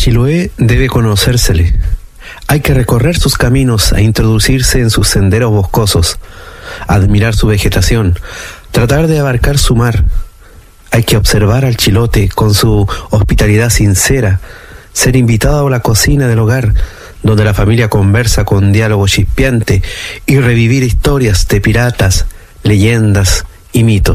Chiloé debe conocérsele. Hay que recorrer sus caminos, a introducirse en sus senderos boscosos, admirar su vegetación, tratar de abarcar su mar. Hay que observar al chilote con su hospitalidad sincera, ser invitado a la cocina del hogar, donde la familia conversa con diálogo chispeante, y revivir historias de piratas, leyendas y mitos.